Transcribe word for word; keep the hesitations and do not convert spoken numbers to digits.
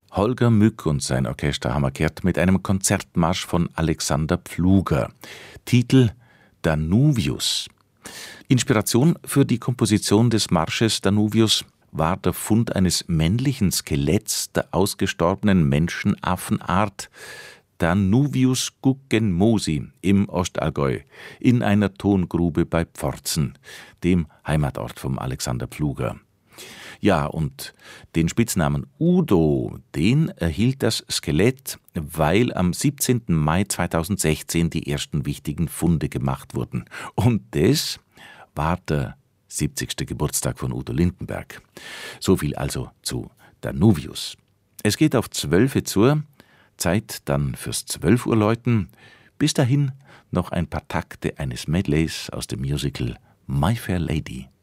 Holger Mück und sein Orchester haben wir gehört mit einem Konzertmarsch von Alexander Pfluger. Titel Danuvius. Inspiration für die Komposition des Marsches Danuvius war der Fund eines männlichen Skeletts der ausgestorbenen Menschenaffenart Danuvius guggenmosi im Ostallgäu in einer Tongrube bei Pforzen, dem Heimatort vom Alexander Pfluger. Ja, und den Spitznamen Udo, den erhielt das Skelett, weil am siebzehnten Mai zweitausendsechzehn die ersten wichtigen Funde gemacht wurden. Und das war der siebzigste Geburtstag von Udo Lindenberg. So viel also zu Danuvius. Es geht auf zwölfe zur, Zeit dann fürs zwölf Uhr läuten. Bis dahin noch ein paar Takte eines Medleys aus dem Musical My Fair Lady.